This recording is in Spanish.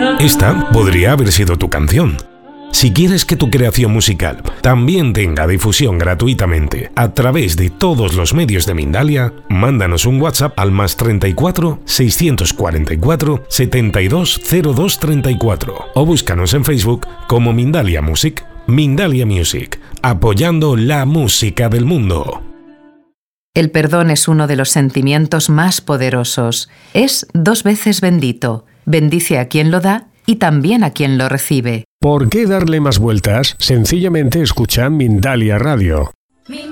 Esta podría haber sido tu canción. Si quieres que tu creación musical también tenga difusión gratuitamente a través de todos los medios de Mindalia, mándanos un WhatsApp al +34 644 720234 o búscanos en Facebook como Mindalia Music. Mindalia Music, apoyando la música del mundo. El perdón es uno de los sentimientos más poderosos. Es 2 veces bendito. Bendice a quien lo da y también a quien lo recibe. ¿Por qué darle más vueltas? Sencillamente escucha Mindalia Radio.